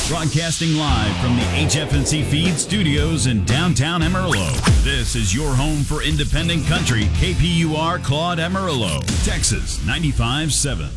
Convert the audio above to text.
Broadcasting live from the HFNC Feed Studios in downtown Amarillo. This is your home for independent country, KPUR Claude Amarillo, Texas 95.7.